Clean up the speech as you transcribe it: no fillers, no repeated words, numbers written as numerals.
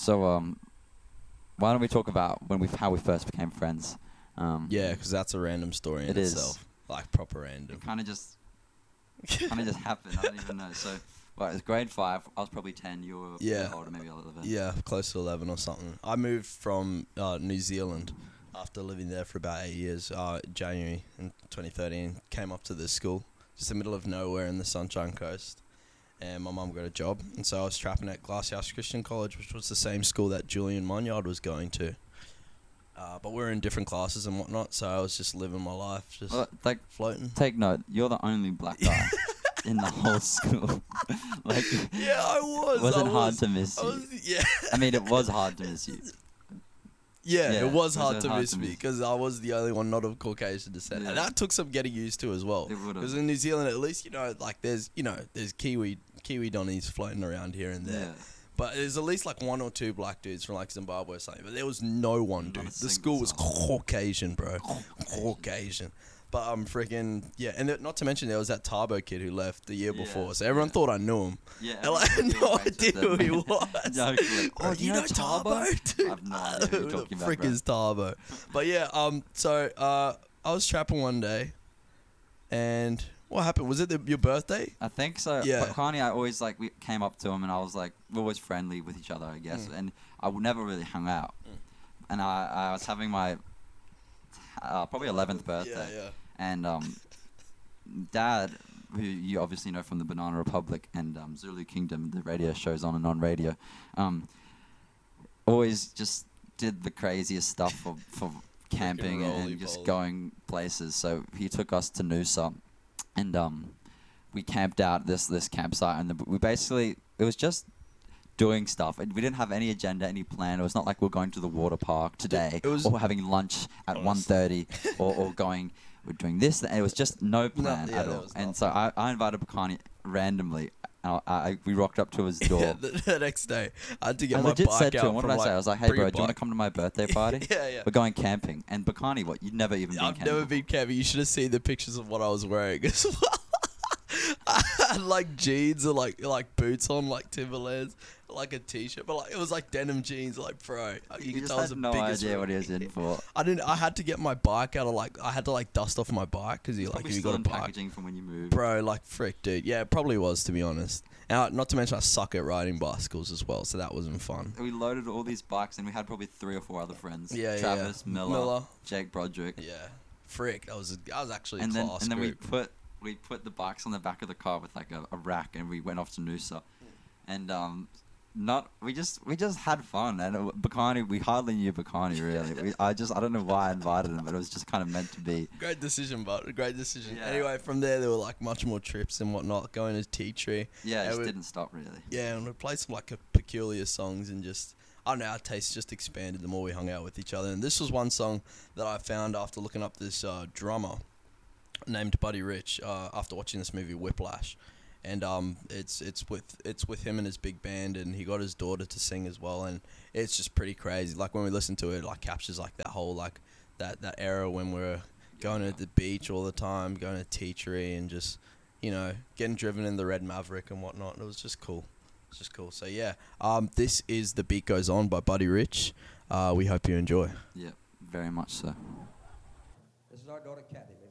So why don't we talk about how we first became friends? Yeah, because that's a random story in itself. Like, proper random. It kind of just happened. I don't even know. So, well, it was grade 5. I was probably 10. You were a bit older, maybe 11. Yeah, close to 11 or something. I moved from New Zealand after living there for about 8 years. January in 2013, came up to this school, just the middle of nowhere in the Sunshine Coast. And my mum got a job, and so I was trapping at Glasshouse Christian College, which was the same school that Julian Monyard was going to. But we were in different classes and whatnot, so I was just living my life, just floating. Take note, you're the only black guy in the whole school. Yeah, I was. It wasn't hard to miss you. Yeah. I mean, it was hard to miss you. Yeah, it was hard to miss me because I was the only one not of Caucasian descent, and that took some getting used to as well. It would have. Because in New Zealand, at least there's Kiwi Donnies floating around here and there. Yeah. But there's at least like one or two black dudes from like Zimbabwe or something. But there was no one, dude. The school was Caucasian, bro. Caucasian. But and not to mention there was that Tarbo kid who left the year before, so everyone thought I knew him. Yeah, and I had no idea who he was. Oh, you know Tarbo? Dude? I have no idea who you're talking about. Who the frick is Tarbo? But yeah, I was trapping one day, and what happened? Was it your birthday? I think so. Yeah. But Kanye, I always we came up to him, and I was like, we're always friendly with each other, I guess, and I never really hung out. And I was having my probably 11th birthday. Yeah. And Dad, who you obviously know from the Banana Republic and Zulu Kingdom, the radio shows on and on radio, always just did the craziest stuff for camping and just going places. So he took us to Noosa, and we camped out this campsite, and we basically, it was just doing stuff. We didn't have any agenda, any plan. It was not like we're going to the water park today, or having lunch at 1:30, or going. We're doing this. It was just no plan at all. And so I invited Bakani randomly. We rocked up to his door. Yeah, the next day, I had to get my bike said to out. Him, what did I say? I was like, hey, bro, do you want to come to my birthday party? Yeah. We're going camping. And Bakani, what? You'd never even been camping. I've never been camping. You should have seen the pictures of what I was wearing as well. I had like jeans or like boots on, like Timberlands, like a t-shirt, but it was like denim jeans, like bro. You just had no idea what he was in for. I had to get my bike out of I had to dust off my bike because you got a bike. Packaging from when you moved. Bro, frick, dude. Yeah, it probably was, to be honest. And not to mention I suck at riding bicycles as well, so that wasn't fun. We loaded all these bikes and we had probably 3 or 4 other friends. Yeah, Travis, Miller, Jake Broderick. Yeah, frick, that was actually a class And then group. we put the bikes on the back of the car with a rack, and we went off to Noosa, and we just had fun. And Bakani, we hardly knew Bakani really. I don't know why I invited him, but it was just kind of meant to be. Great decision, bud. Great decision. Yeah. Anyway, from there were much more trips and whatnot, going to Tea Tree. Yeah, it just didn't stop really. Yeah, and we played some peculiar songs, and just I don't know, our tastes just expanded the more we hung out with each other. And this was one song that I found after looking up this drummer named Buddy Rich after watching this movie Whiplash, and it's with him and his big band, and he got his daughter to sing as well, and it's just pretty crazy. When we listen to it, captures that whole that era when we're going to the beach all the time, going to Tea Tree, and just getting driven in the red Maverick and whatnot. It was just cool. It's just cool. So yeah, this is The Beat Goes On by Buddy Rich. We hope you enjoy. Yeah, very much so. This is our daughter Kathy.